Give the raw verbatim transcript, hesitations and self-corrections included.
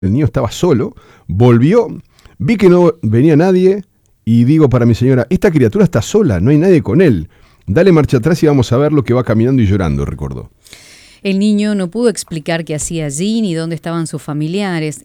El niño estaba solo, volvió, vi que no venía nadie y digo para mi señora, esta criatura está sola, no hay nadie con él. Dale marcha atrás y vamos a ver lo que va caminando y llorando, recordó. El niño no pudo explicar qué hacía allí ni dónde estaban sus familiares.